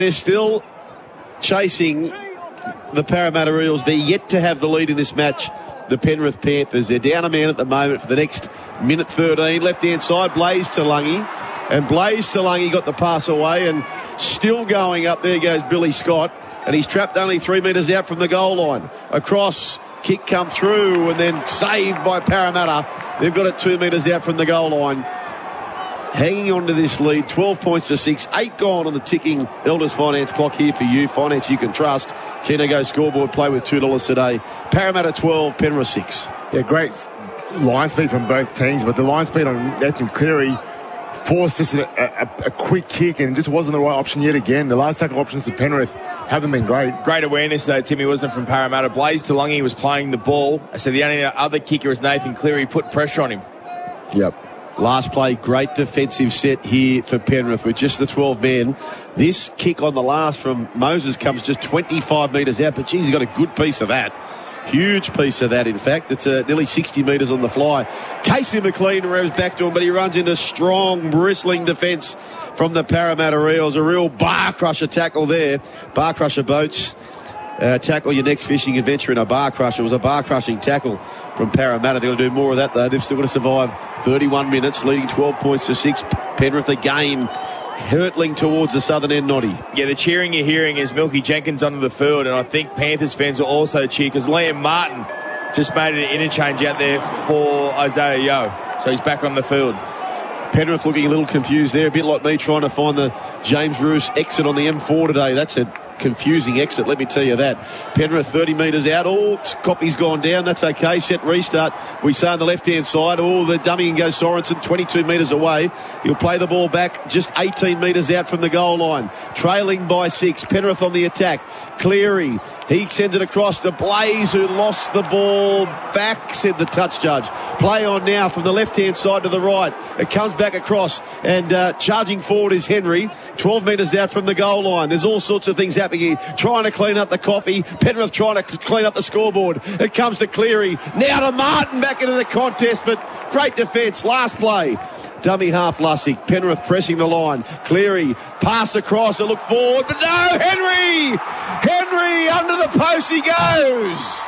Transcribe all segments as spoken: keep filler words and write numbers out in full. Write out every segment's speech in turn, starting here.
They're still chasing the Parramatta Eels. They're yet to have the lead in this match. The Penrith Panthers. They're down a man at the moment for the next minute thirteen. Left-hand side, Blaze Talangi. And Blaze Talangi got the pass away and still going up. There goes Billy Scott. And he's trapped only three metres out from the goal line. Across, kick come through and then saved by Parramatta. They've got it two metres out from the goal line. Hanging on to this lead, twelve points to six, eight gone on the ticking Elders Finance clock here for you. Finance you can trust. Keno Go scoreboard, play with two dollars today. Parramatta twelve, Penrith six. Yeah, great line speed from both teams, but the line speed on Nathan Cleary forced just a, a, a quick kick and just wasn't the right option yet again. The last tackle options for Penrith haven't been great. Great awareness, though, Timmy, wasn't it, from Parramatta? Blaze Talangi was playing the ball. So the only other kicker is Nathan Cleary. Put pressure on him. Yep. Last play, great defensive set here for Penrith with just the twelve men. This kick on the last from Moses comes just twenty-five metres out, but geez, he's got a good piece of that. Huge piece of that, in fact. It's uh, nearly sixty metres on the fly. Casey McLean revs back to him, but he runs into strong, bristling defence from the Parramatta Eels. A real bar crusher tackle there. Bar crusher boats. Uh, tackle your next fishing adventure in a bar crusher. It was a bar crushing tackle from Parramatta. They're going to do more of that, though. They've still got to survive thirty-one minutes, leading twelve points to six. Penrith again hurtling towards the southern end, Noddy. Yeah, the cheering you're hearing is Milky Jenkins onto the field, and I think Panthers fans will also cheer because Liam Martin just made an interchange out there for Isaiah Yeo. So he's back on the field. Penrith looking a little confused there, a bit like me trying to find the James Roos exit on the M four today. That's a confusing exit, let me tell you that. Penrith thirty metres out. Oh, Coffey's gone down. That's okay. Set restart. We say on the left-hand side. Oh, the dummy and goes Sorensen twenty-two metres away. He'll play the ball back just eighteen metres out from the goal line. Trailing by six. Penrith on the attack. Cleary. He sends it across to Blaze, who lost the ball back, said the touch judge. Play on now from the left-hand side to the right. It comes back across, and uh, charging forward is Henry. twelve metres out from the goal line. There's all sorts of things happening here. Trying to clean up the coffee. Penrith trying to clean up the scoreboard. It comes to Cleary. Now to Martin back into the contest, but great defence. Last play. Dummy half Lussick. Penrith pressing the line. Cleary pass across. A look forward, but no, Henry! Henry under the post he goes.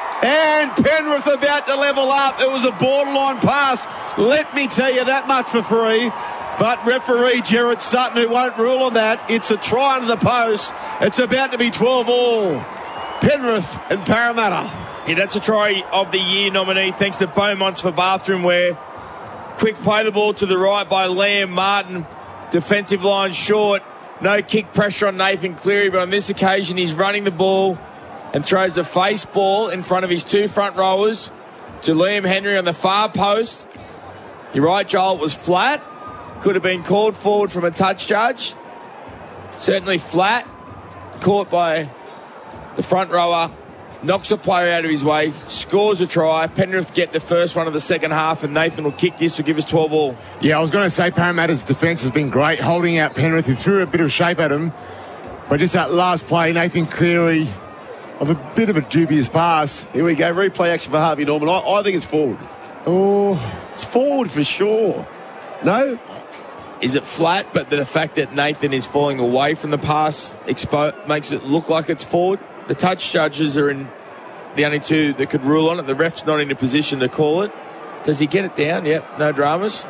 And Penrith about to level up. It was a borderline pass. Let me tell you that much for free. But referee Gerard Sutton, who won't rule on that, it's a try under the post. It's about to be twelve all. Penrith and Parramatta. Yeah, that's a try of the year nominee, thanks to Beaumonts for bathroom wear. Quick play the ball to the right by Liam Martin. Defensive line short. No kick pressure on Nathan Cleary, but on this occasion he's running the ball and throws a face ball in front of his two front rowers to Liam Henry on the far post. You're right, Joel, it was flat. Could have been called forward from a touch judge. Certainly flat. Caught by the front rower. Knocks a player out of his way. Scores a try. Penrith get the first one of the second half, and Nathan will kick this to give us twelve all. Yeah, I was going to say Parramatta's defence has been great, holding out Penrith, who threw a bit of shape at him. But just that last play, Nathan Cleary of a bit of a dubious pass. Here we go. Replay action for Harvey Norman. I, I think it's forward. Oh, it's forward for sure. No? Is it flat, but the fact that Nathan is falling away from the pass expo- makes it look like it's forward? The touch judges are in the only two that could rule on it. The ref's not in a position to call it. Does he get it down? Yep, no dramas.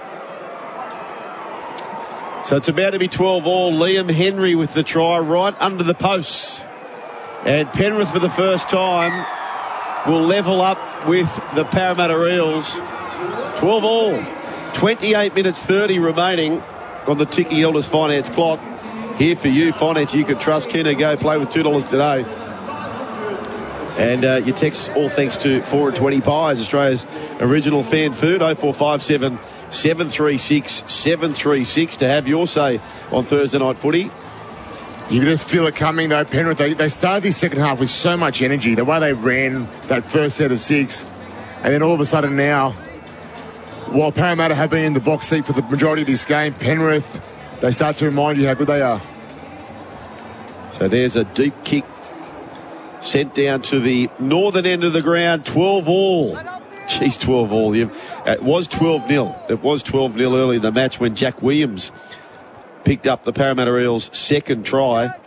So it's about to be twelve all. Liam Henry with the try right under the posts. And Penrith for the first time will level up with the Parramatta Eels. twelve all. twenty-eight minutes thirty remaining on the ticking Elders Finance clock. Here for you, Finance you can trust. Keno Go, play with two dollars today. And uh, your text, all thanks to four and twenty Pies, Australia's original fan food. oh four five seven, seven three six, seven three six to have your say on Thursday night footy. You can just feel it coming, though. Penrith, they, they started this second half with so much energy. The way they ran that first set of six. And then all of a sudden now, while Parramatta have been in the box seat for the majority of this game, Penrith, they start to remind you how good they are. So there's a deep kick sent down to the northern end of the ground. twelve all. Jeez, twelve all. It was twelve nil. It was twelve nil early in the match when Jack Williams picked up the Parramatta Eels' second try.